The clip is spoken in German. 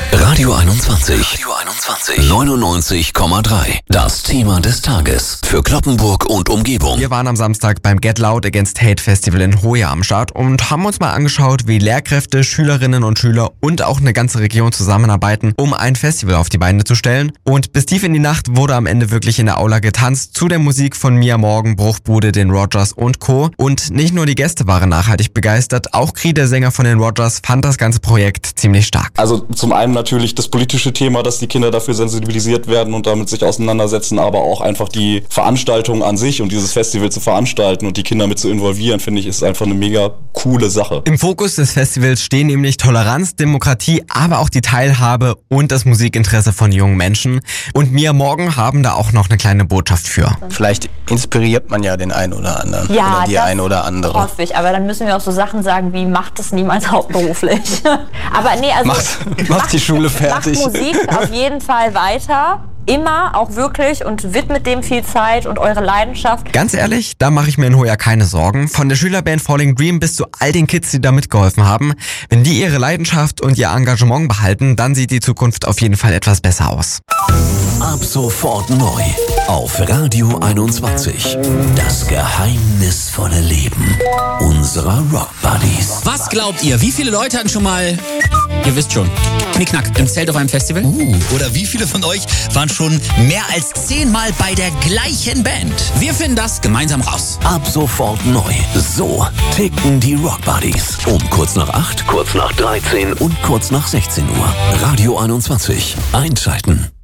Radio 21. 99,3. Das Thema des Tages. Für Cloppenburg und Umgebung. Wir waren am Samstag beim Get Loud Against Hate Festival in Hoya am Start und haben uns mal angeschaut, wie Lehrkräfte, Schülerinnen und Schüler und auch eine ganze Region zusammenarbeiten, um ein Festival auf die Beine zu stellen. Und bis tief in die Nacht wurde am Ende wirklich in der Aula getanzt zu der Musik von Mia Morgan, Bruchbude, den Rogers und Co. Und nicht nur die Gäste waren nachhaltig begeistert, auch Kri, der Sänger von den Rogers, fand das ganze Projekt ziemlich stark. Also zum einen natürlich das politische Thema, dass die Kinder dafür sensibilisiert werden und damit sich auseinandersetzen, aber auch einfach die Veranstaltung an sich und dieses Festival zu veranstalten und die Kinder mit zu involvieren, finde ich, ist einfach eine mega coole Sache. Im Fokus des Festivals stehen nämlich Toleranz, Demokratie, aber auch die Teilhabe und das Musikinteresse von jungen Menschen. Und Mia Morgan haben da auch noch eine kleine Botschaft für. Vielleicht inspiriert man ja den einen oder anderen ja, oder die eine oder andere. Hoffe ich, aber dann müssen wir auch so Sachen sagen wie, macht es niemals hauptberuflich. Aber nee, also macht die Schule fertig. Macht Musik auf jeden Fall weiter. Immer, auch wirklich, und widmet dem viel Zeit und eure Leidenschaft. Ganz ehrlich, da mache ich mir in Hoya keine Sorgen. Von der Schülerband Falling Dream bis zu all den Kids, die da mitgeholfen haben. Wenn die ihre Leidenschaft und ihr Engagement behalten, dann sieht die Zukunft auf jeden Fall etwas besser aus. Ab sofort neu auf Radio 21. Das geheimnisvolle Leben unserer Rock Buddies. Was glaubt ihr, wie viele Leute hatten schon mal, ihr wisst schon, Knickknack im Zelt auf einem Festival? Oder wie viele von euch waren schon mehr als 10 Mal bei der gleichen Band? Wir finden das gemeinsam raus. Ab sofort neu. So ticken die Rock Buddies. Um kurz nach 8, kurz nach 13 und kurz nach 16 Uhr. Radio 21. Einschalten.